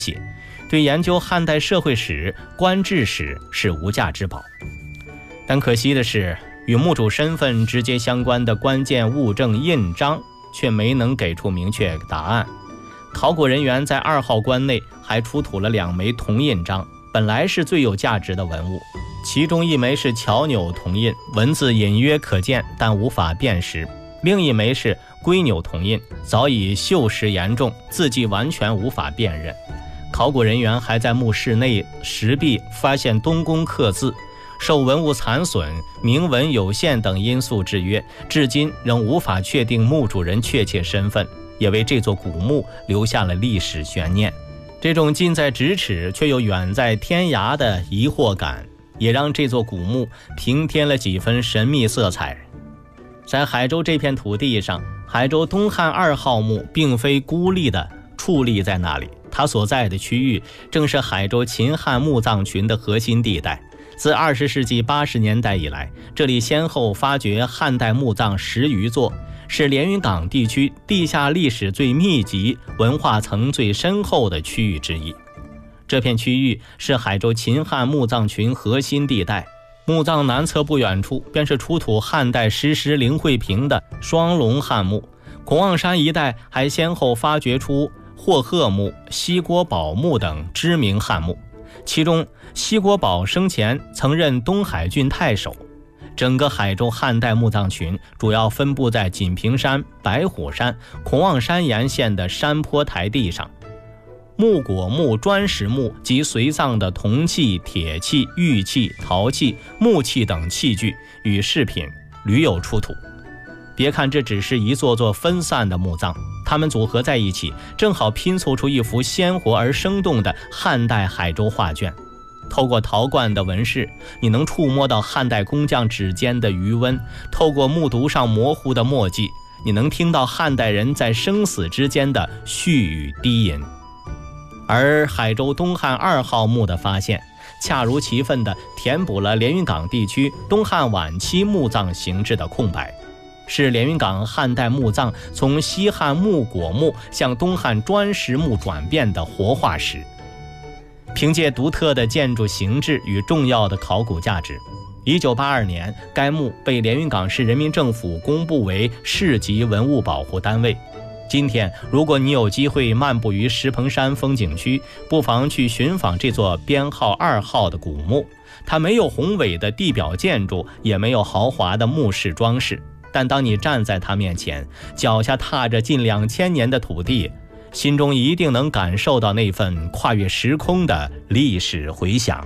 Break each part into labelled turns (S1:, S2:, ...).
S1: 对研究汉代社会史、官制史是无价之宝。但可惜的是，与墓主身份直接相关的关键物证印章却没能给出明确答案。考古人员在2号棺内还出土了2枚铜印章，本来是最有价值的文物，其中一枚是巧钮铜印，文字隐约可见，但无法辨识；另一枚是龟钮铜印，早已锈蚀严重，字迹完全无法辨认。考古人员还在墓室内石壁发现东宫刻字，受文物残损、铭文有限等因素制约，至今仍无法确定墓主人确切身份，也为这座古墓留下了历史悬念。这种近在咫尺却又远在天涯的疑惑感，也让这座古墓平添了几分神秘色彩。在海州这片土地上，海州东汉2号墓并非孤立的矗立在那里，它所在的区域正是海州秦汉墓葬群的核心地带。自20世纪80年代以来，这里先后发掘汉代墓葬10余座，是连云港地区地下历史最密集、文化层最深厚的区域之一。这片区域是海州秦汉墓葬群核心地带，墓葬南侧不远处便是出土汉代石狮灵会瓶的双龙汉墓。孔望山一带还先后发掘出霍赫墓、西郭宝墓等知名汉墓，其中西郭宝生前曾任东海郡太守。整个海州汉代墓葬群主要分布在锦屏山、白虎山、孔望山沿线的山坡台地上。木椁墓、砖石墓及随葬的铜器、铁器、玉器、陶器、木器等器具与饰品屡有出土。别看这只是一座座分散的墓葬，它们组合在一起，正好拼凑出一幅鲜活而生动的汉代海州画卷。透过陶罐的纹饰，你能触摸到汉代工匠指尖的余温；透过木牍上模糊的墨迹，你能听到汉代人在生死之间的絮语低吟。而海州东汉2号墓的发现，恰如其分地填补了连云港地区东汉晚期墓葬形制的空白，是连云港汉代墓葬从西汉木椁墓向东汉砖石墓转变的活化石。凭借独特的建筑形制与重要的考古价值，1982年该墓被连云港市人民政府公布为市级文物保护单位。今天如果你有机会漫步于石棚山风景区，不妨去寻访这座编号2号的古墓。它没有宏伟的地表建筑，也没有豪华的墓室装饰，但当你站在它面前，脚下踏着近2000年的土地，心中一定能感受到那份跨越时空的历史回响。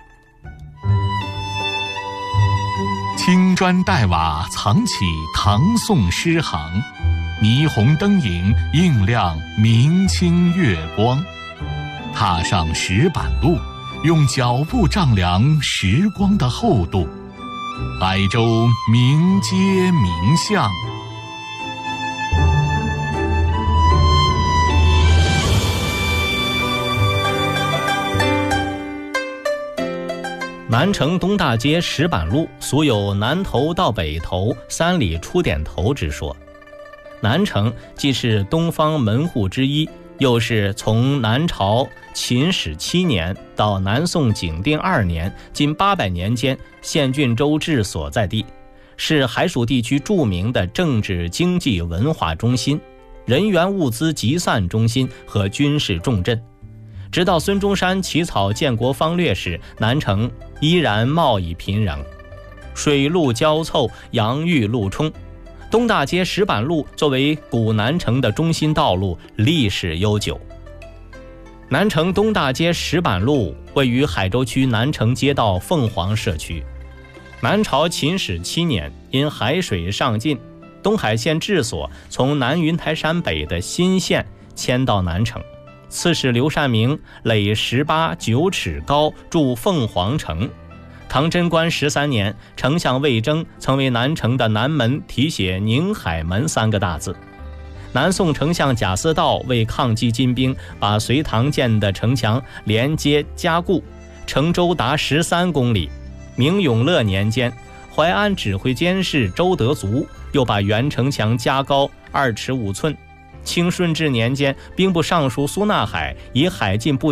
S2: 青砖黛瓦藏起唐宋诗行，霓虹灯影映亮明清月光。踏上石板路，用脚步丈量时光的厚度。海州名街名巷。
S1: 南城东大街石板路俗有南头到北头3里出点头之说。南城既是东方门户之一，又是从南朝秦始7年到南宋景定2年近800年间县郡州治所在地，是海蜀地区著名的政治经济文化中心、人员物资集散中心和军事重镇。直到孙中山起草建国方略时，南城依然贸易频仍，水陆交凑，洋遇陆冲。东大街石板路作为古南城的中心道路，历史悠久。南城东大街石板路位于海州区南城街道凤凰社区。南朝秦始7年，因海水上进，东海县治所从南云台山北的新县迁到南城。刺史刘善明垒18、9尺高，筑凤凰城。唐贞观13年，丞相魏征曾为南城的南门题写宁海门3个大字。南宋丞相贾似道为抗击金兵，把隋唐建的城墙连接加固，城周达13公里。明永乐年间，淮安指挥监事周德足又把原城墙加高2尺5寸。 清顺治年间，兵部尚书苏纳海以海禁不